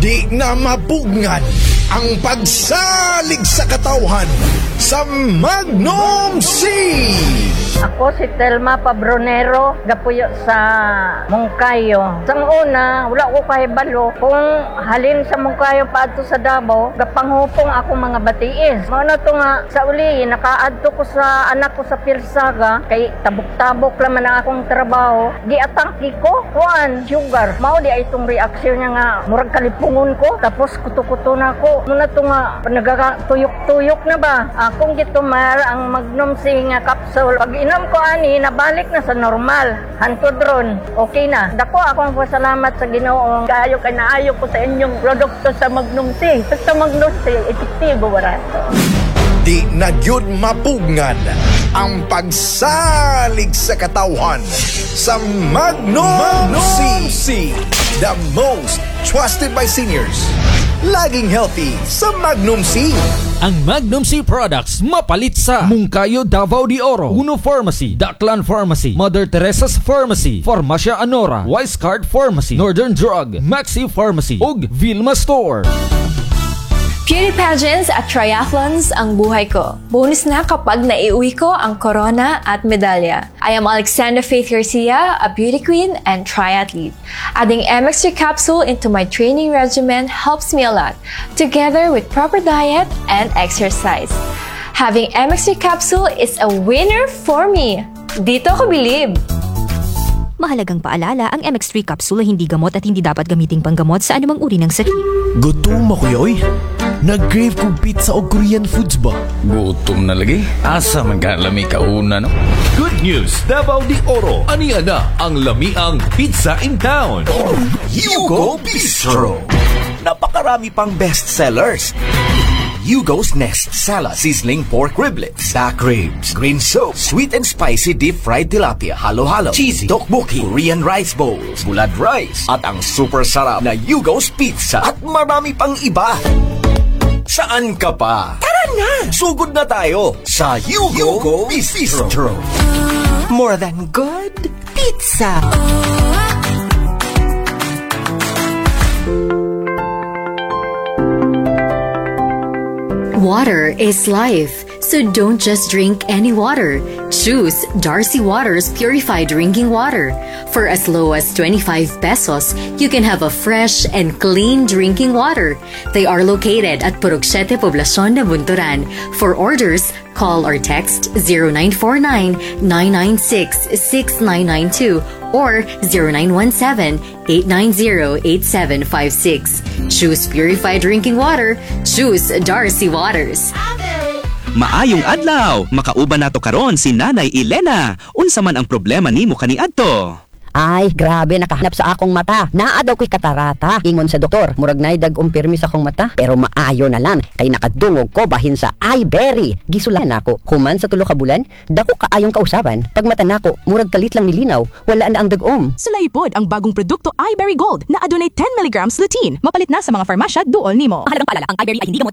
Di na mapugngan ang pagsalig sa katawhan sa Magnum C. Ako si Telma Pabronero, gapuyo sa Mungkayo. Sang una, wala ko kahibalo kung halin sa Mungkayo pa ato sa Davao, gapanghupong ako mga batiis. Mga na to nga, sa uli, nakaadto ko sa anak ko sa Pirsaga, kay tabok-tabok laman ang akong trabaho. Giatangki ko, kuan, sugar. Mao di ay itong reaksyon niya nga, murag kalipungon ko, tapos kuto-kuto na ko. Muna to nga, nagagayok-tuyok na ba? Akong gitumar ang Magnum C nga capsule. Pag inom ko ani, nabalik na sa normal. Hantod ron, okay na. Dako akong pasalamat sa Ginoo. Kaayo kay naayo ko sa inyong produkto sa Magnum C. Basta Magnum C, epektibo barato. Di na gyud mapugngan ang pagsalig sa katawhan sa Magnum C. The most trusted by seniors. Laging healthy sa Magnum C. Ang Magnum C products mapalit sa Mungkayo, Davao de Oro, Uno Pharmacy, Daklan Pharmacy, Mother Teresa's Pharmacy, Farmacia Anora, Wisecard Pharmacy, Northern Drug, Maxi Pharmacy, ug Vilma Store. Beauty pageants at triathlons ang buhay ko. Bonus na kapag naiuwi ko ang corona at medalya. I am Alexandra Faith Garcia, a beauty queen and triathlete. Adding MX3 capsule into my training regimen helps me a lot, together with proper diet and exercise. Having MX3 capsule is a winner for me. Dito ko believe. Mahalagang paalala, ang MX3 capsule ay hindi gamot at hindi dapat gamiting panggamot sa anumang uri ng sakit. Gutom ako yoy. Nag-crave kong pizza o Korean foods ba? Gutom na lagi? Asa man ka lami kauna no? Good news, Davao de Oro. Aniya na ang lamiang pizza in town. Yugo Bistro. Napakarami pang bestsellers. Yugo's Nest Salad, Sizzling Pork Riblets, Back Ribs, Green Soup, Sweet and Spicy Deep Fried Tilapia, Halo-Halo, Cheesy, Tteokbokki, Korean Rice Bowls, Bulad Rice, at ang super sarap na Yugo's Pizza at marami pang iba. Saan ka pa? Tara na! Sugod na tayo sa Yugo Bistro. More than good pizza. Water is life, so don't just drink any water. Choose Darcy Waters Purified Drinking Water. For as low as 25 pesos, you can have a fresh and clean drinking water. They are located at Purok 7 Poblacion de Bunturan. For orders, call or text 0949-996-6992 or 0917-890-8756. Choose purified drinking water. Choose Darcy Waters. Maayong adlaw, makauban nato karon si Nanay Elena. Unsa man ang problema nimo kaniadto? Ay, grabe, nakahanap sa akong mata. Naa daw ko'y katarata. Ingon sa doktor, murag nay dag-umpirmi sa akong mata. Pero maayo na lang, kay nakadungog ko bahin sa iBerry. Gisulan ako, human sa 3 ka bulan, dako kaayong kausaban. Pag mata nako, murag kalit lang nilinaw, wala na ang dag-om. Sulaipod ang bagong produkto iBerry Gold na adunay 10 mg lutein. Mapalit na sa mga farmasya duol nimo. Mahalagang paalala, ang iBerry ay hindi gamot